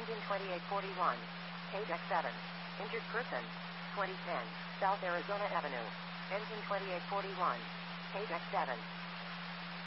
Engine 2841. Page X7. Injured person. 2010. South Arizona Avenue. Engine 2841. Page X7.